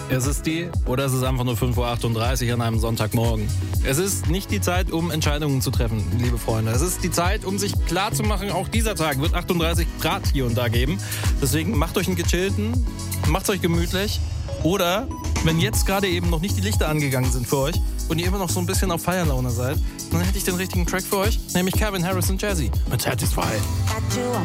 Es ist die oder es ist einfach nur 5:38 Uhr an einem Sonntagmorgen. Es ist nicht die Zeit, um Entscheidungen zu treffen, liebe Freunde. Es ist die Zeit, um sich klarzumachen, auch dieser Tag wird 38 Grad hier und da geben. Deswegen macht euch einen gechillten, macht's euch gemütlich. Oder, wenn jetzt gerade eben noch nicht die Lichter angegangen sind für euch und ihr immer noch so ein bisschen auf Feierlaune seid, dann hätte ich den richtigen Track für euch, nämlich Calvin Harris und Jazzy mit Satisfy. Got you on